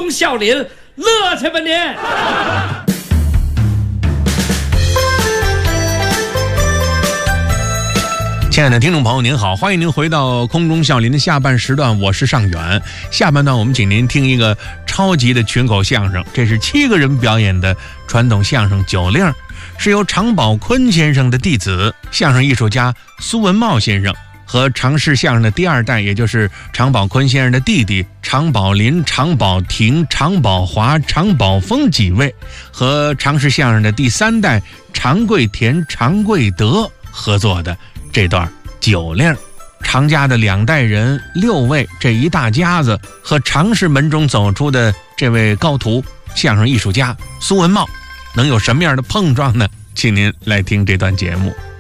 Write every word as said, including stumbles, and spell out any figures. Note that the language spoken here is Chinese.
中笑林，乐去吧您！ 亲爱的听众朋友您好，欢迎您回到空中笑林的下半时段，我是尚远。下半段我们请您听一个超级的群口相声，这是七个人表演的传统相声九令，是由常宝坤先生的弟子相声艺术家苏文茂先生和常氏相声的第二代，也就是常宝坤先生的弟弟常宝林、常宝霆、常宝华、常宝峰几位，和常氏相声的第三代常贵田、常贵德合作的这段九令。常家的两代人六位，这一大家子和常氏门中走出的这位高徒相声艺术家苏文茂，能有什么样的碰撞呢？请您来听这段节目。